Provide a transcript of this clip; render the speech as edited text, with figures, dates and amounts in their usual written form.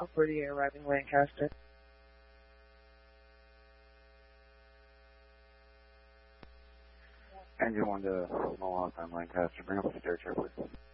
Operator arriving Lancaster. Engine 1 to Mohawk on Lancaster. Bring up the stair chair, please.